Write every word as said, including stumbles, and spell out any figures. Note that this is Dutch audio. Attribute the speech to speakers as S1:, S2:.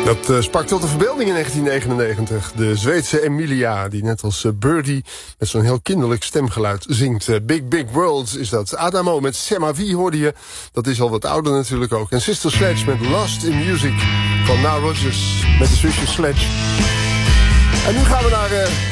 S1: Dat uh, sprak tot de verbeelding in negentien negenennegentig. De Zweedse Emilia, die net als uh, Birdie met zo'n heel kinderlijk stemgeluid zingt. Uh, Big Big Worlds is dat. Adamo met Sema V hoorde je. Dat is al wat ouder natuurlijk ook. En Sister Sledge met Lost in Music van Nile Rodgers met de zusjes Sledge. En nu gaan we naar... Uh,